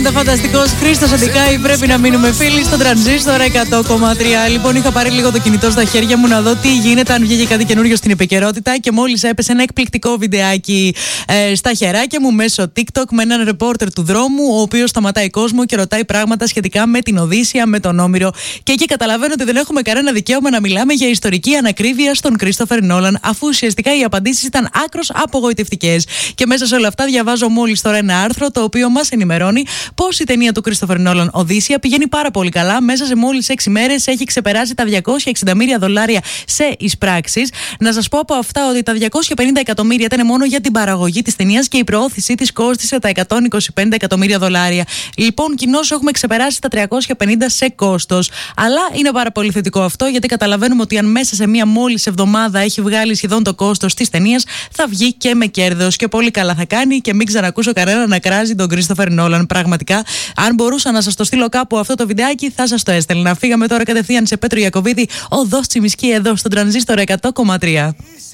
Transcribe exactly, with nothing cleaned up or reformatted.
Πάντα φανταστικός Χρήστος Αντικάη. Πρέπει να μείνουμε φίλοι στον Τρανζίστορ εκατό κόμμα τρία. Λοιπόν, είχα πάρει λίγο το κινητό στα χέρια μου να δω τι γίνεται, αν βγήκε κάτι καινούριο στην επικαιρότητα. Και μόλις έπεσε ένα εκπληκτικό βιντεάκι ε, στα χεράκια μου μέσω TikTok με έναν ρεπόρτερ του δρόμου, ο οποίος σταματάει κόσμο και ρωτάει πράγματα σχετικά με την Οδύσσεια, με τον Όμηρο. Και εκεί καταλαβαίνω ότι δεν έχουμε κανένα δικαίωμα να μιλάμε για ιστορική ανακρίβεια στον Κρίστοφερ Νόλαν, αφού ουσιαστικά οι απαντήσεις ήταν άκρως απογοητευτικές. Και μέσα σε όλα αυτά διαβάζω μόλις τώρα ένα άρθρο το οποίο μας ενημερώνει πως η ταινία του Κρίστοφερ Νόλαν Οδύσσεια πηγαίνει πάρα πολύ καλά. Μέσα σε μόλις έξι μέρες έχει ξεπεράσει τα διακόσια εξήντα εκατομμύρια δολάρια σε εισπράξεις. Να σας πω από αυτά ότι τα διακόσια πενήντα εκατομμύρια ήταν μόνο για την παραγωγή της ταινίας και η προώθησή της κόστισε τα εκατόν είκοσι πέντε εκατομμύρια δολάρια. Λοιπόν, κοινώς έχουμε ξεπεράσει τα τριακόσια πενήντα σε κόστος. Αλλά είναι πάρα πολύ θετικό αυτό, γιατί καταλαβαίνουμε ότι αν μέσα σε μία μόλις εβδομάδα έχει βγάλει σχεδόν το κόστος της ταινίας, θα βγει και με κέρδος. Και πολύ καλά θα κάνει και μην ξανακούσω κανένα να κράζει τον Κρίστοφερ Νόλαν. Πραγματικά, αν μπορούσα να σας το στείλω κάπου αυτό το βιντεάκι, θα σας το έστελνα. Φύγαμε τώρα κατευθείαν σε Πέτρο Ιακωβίδη, οδός Τσιμισκή, εδώ στον Τρανζίστορ εκατό κόμμα τρία.